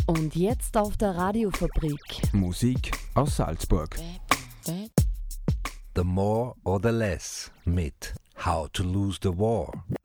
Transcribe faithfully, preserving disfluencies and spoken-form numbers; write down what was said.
Und jetzt auf der Radiofabrik. Musik aus Salzburg. The More or the Less mit How to Lose the War.